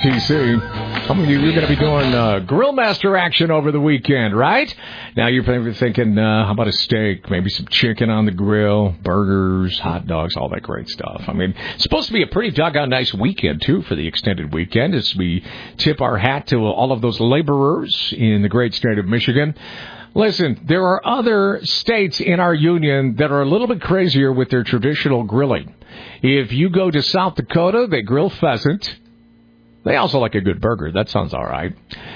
WHTC. Some of you, you're going to be doing Grill Master action over the weekend, right? Now you're probably thinking, how about a steak? Maybe some chicken on the grill, burgers, hot dogs, all that great stuff. I mean, it's supposed to be a pretty doggone nice weekend, too, for the extended weekend, as we tip our hat to all of those laborers in the great state of Michigan. Listen, there are other states in our union that are a little bit crazier with their traditional grilling. If you go to South Dakota, they grill pheasant. They also like a good burger. That sounds all right.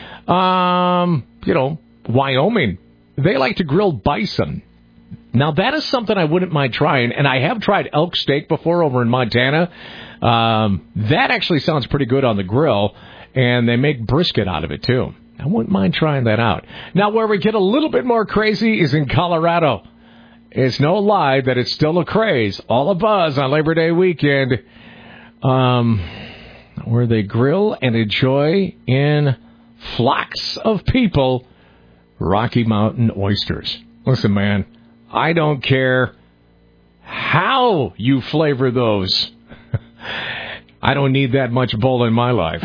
Wyoming, they like to grill bison. Now, that is something I wouldn't mind trying, and I have tried elk steak before over in Montana. That actually sounds pretty good on the grill, and they make brisket out of it, too. I wouldn't mind trying that out. Now, where we get a little bit more crazy is in Colorado. It's no lie that it's still a craze, all a buzz on Labor Day weekend, where they grill and enjoy in flocks of people Rocky Mountain oysters. Listen, man, I don't care how you flavor those. I don't need that much bull in my life.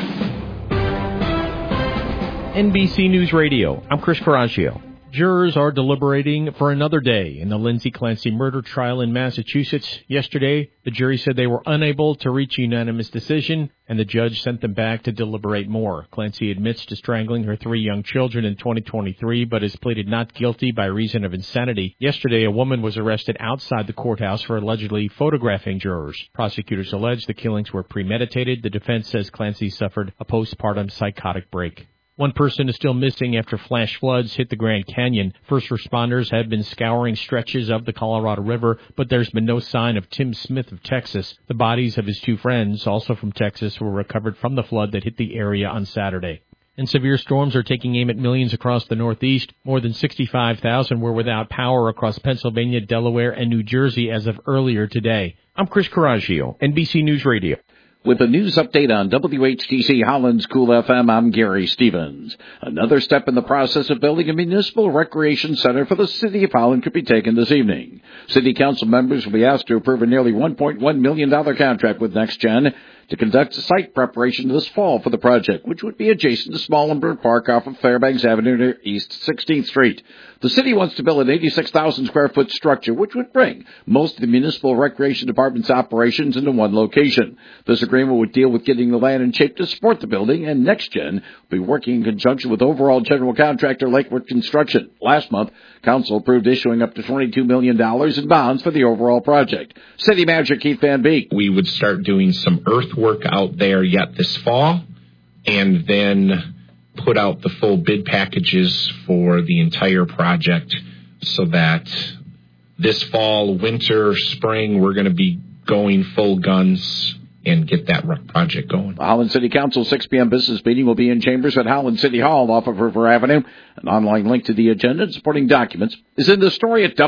NBC News Radio, I'm Chris Coraggio. Jurors are deliberating for another day in the Lindsay Clancy murder trial in Massachusetts. Yesterday, the jury said they were unable to reach a unanimous decision, and the judge sent them back to deliberate more. Clancy admits to strangling her 3 young children in 2023, but has pleaded not guilty by reason of insanity. Yesterday, a woman was arrested outside the courthouse for allegedly photographing jurors. Prosecutors allege the killings were premeditated. The defense says Clancy suffered a postpartum psychotic break. One person is still missing after flash floods hit the Grand Canyon. First responders have been scouring stretches of the Colorado River, but there's been no sign of Tim Smith of Texas. The bodies of his 2 friends, also from Texas, were recovered from the flood that hit the area on Saturday. And severe storms are taking aim at millions across the Northeast. More than 65,000 were without power across Pennsylvania, Delaware, and New Jersey as of earlier today. I'm Chris Coraggio, NBC News Radio. With a news update on WHTC Holland's Cool FM, I'm Gary Stevens. Another step in the process of building a municipal recreation center for the City of Holland could be taken this evening. City Council members will be asked to approve a nearly $1.1 million contract with NextGen to conduct site preparation this fall for the project, which would be adjacent to Smallenberg Park off of Fairbanks Avenue near East 16th Street. The city wants to build an 86,000-square-foot structure, which would bring most of the municipal recreation department's operations into one location. This agreement would deal with getting the land in shape to support the building, and NextGen will be working in conjunction with overall general contractor Lakewood Construction. Last month, Council approved issuing up to $22 million in bonds for the overall project. City Manager Keith Van Beek. We would start doing some earthwork out there yet this fall, and then put out the full bid packages for the entire project so that this fall, winter, spring, we're going to be going full guns and get that project going. The Holland City Council 6 p.m. business meeting will be in chambers at Holland City Hall off of River Avenue. An online link to the agenda and supporting documents is in the story at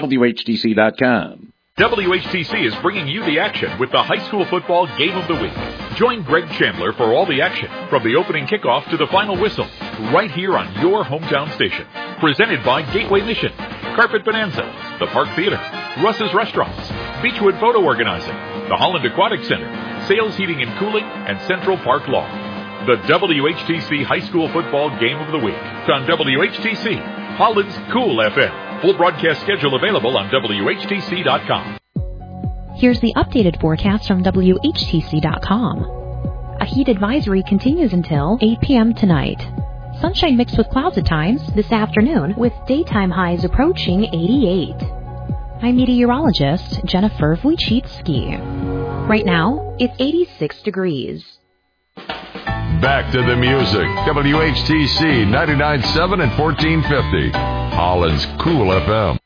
WHTC.com. WHTC is bringing you the action with the high school football game of the week. Join Greg Chandler for all the action, from the opening kickoff to the final whistle, right here on your hometown station. Presented by Gateway Mission, Carpet Bonanza, the Park Theater, Russ's Restaurants, Beechwood Photo Organizing, the Holland Aquatic Center, Sales Heating and Cooling, and Central Park Law. The WHTC High School Football Game of the Week. It's on WHTC, Holland's Cool FM. Full broadcast schedule available on WHTC.com. Here's the updated forecast from WHTC.com. A heat advisory continues until 8 p.m. tonight. Sunshine mixed with clouds at times this afternoon, with daytime highs approaching 88. I'm meteorologist Jennifer Wojcicki. Right now, it's 86 degrees. Back to the music. WHTC 99.7 and 1450. Holland's Cool FM.